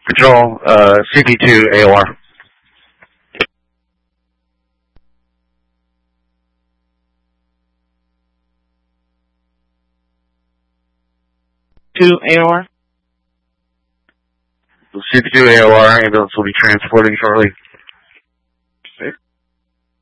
Control, CP2 AOR. 2 AOR. CP2 AOR, ambulance will be transporting shortly.